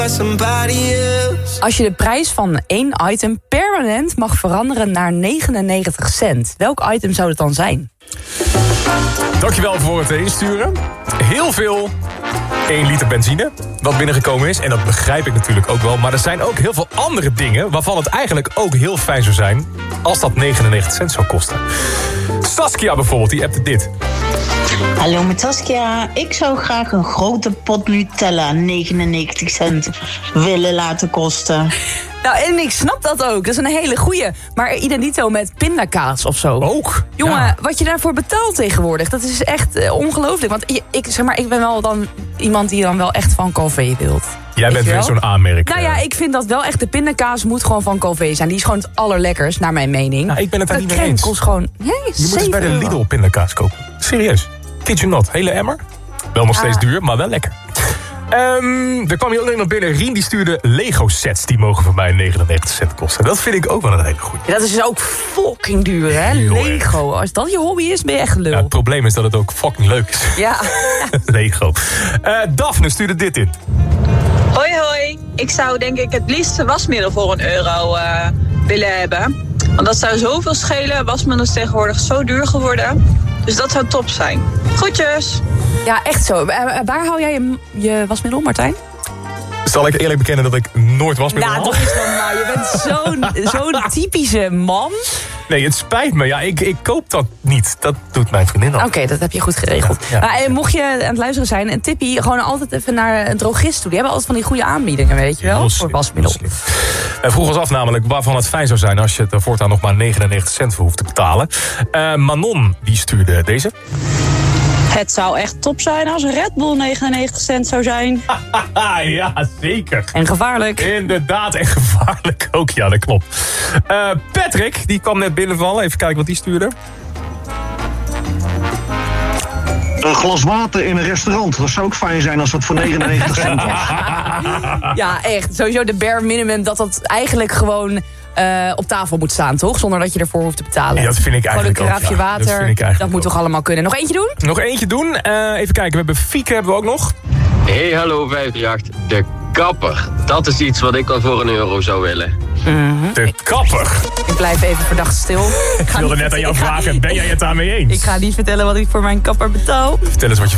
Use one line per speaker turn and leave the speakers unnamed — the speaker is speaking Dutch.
Als je de prijs van één item permanent mag veranderen naar 99 cent... welk item zou het dan zijn?
Dankjewel voor het insturen. Heel veel 1 liter benzine wat binnengekomen is. En dat begrijp ik natuurlijk ook wel. Maar er zijn ook heel veel andere dingen waarvan het eigenlijk ook heel fijn zou zijn als dat 99 cent zou kosten. Saskia bijvoorbeeld, die appte dit.
Hallo met Saskia. Ik zou graag een grote pot Nutella 99 cent willen laten kosten.
Nou, en ik snap dat ook. Dat is een hele goeie. Maar identito met pindakaas of zo.
Ook?
Jongen,
ja.
Wat je daarvoor betaalt tegenwoordig, dat is echt ongelooflijk. Want ik ben wel dan iemand die dan wel echt van Calvé wilt.
Jij bent weer zo'n aanmerk.
Nou ja, ik vind dat wel echt. De pindakaas moet gewoon van Calvé zijn. Die is gewoon het allerlekkers, naar mijn mening.
Nou, ik ben het daar niet mee
eens.
eens.
Kost gewoon,
je moet eens bij de Lidl pindakaas kopen. Serieus. Kid you not. Hele emmer. Wel nog steeds duur, maar wel lekker. Er kwam hier ook nog binnen. Rien die stuurde Lego sets. Die mogen voor mij 99 cent kosten. Dat vind ik ook wel een hele goeie.
Ja, dat is dus ook fucking duur, hè?
Heel
Lego. Als dat je hobby is, ben je echt lul.
Ja, het probleem is dat het ook fucking leuk is.
Ja.
Lego. Daphne stuurde dit in.
Hoi hoi. Ik zou denk ik het liefste wasmiddel voor €1 willen hebben. Want dat zou zoveel schelen. Wasmiddel is tegenwoordig zo duur geworden. Dus dat zou top zijn. Groetjes.
Ja, echt zo. Waar hou jij je wasmiddel, Martijn?
Zal ik eerlijk bekennen dat ik nooit wasmiddel
Nou,
haal?
toch is dan nou. Je bent zo'n typische man.
Nee, het spijt me. Ja, ik koop dat niet. Dat doet mijn vriendin al.
Oké, dat heb je goed geregeld.
Ja.
Maar mocht je aan het luisteren zijn, een tippie, gewoon altijd even naar een drogist toe. Die hebben altijd van die goede aanbiedingen, weet je wel?
Heel
voor
slim,
wasmiddel.
heel slim. Wij vroegen ons af namelijk waarvan het fijn zou zijn als je het er voortaan nog maar 99 cent voor hoeft te betalen. Manon, die stuurde deze.
Het zou echt top zijn als Red Bull 99 cent zou zijn.
Ja, zeker.
En gevaarlijk.
Inderdaad, en gevaarlijk ook. Ja, dat klopt. Patrick, die kwam net binnenvallen. Even kijken wat die stuurde.
Een glas water in een restaurant. Dat zou ook fijn zijn als dat voor 99 cent was.
Ja, echt. Sowieso de bare minimum dat eigenlijk gewoon op tafel moet staan, toch? Zonder dat je ervoor hoeft te betalen.
Ja, dat vind ik eigenlijk
gewoon een
ook.
karaafje
Ja,
water,
dat vind ik eigenlijk
dat moet
ook.
toch allemaal kunnen. Nog eentje doen?
Nog eentje doen. Even kijken, we hebben Fieke hebben we ook nog.
Hey, hallo 538. De kapper. Dat is iets wat ik wel voor €1 zou willen.
De kapper.
Ik blijf even verdacht stil.
Ik wilde net aan jou vragen, ben jij het daarmee eens?
Ik ga niet vertellen wat ik voor mijn kapper betaal.
Vertel eens wat je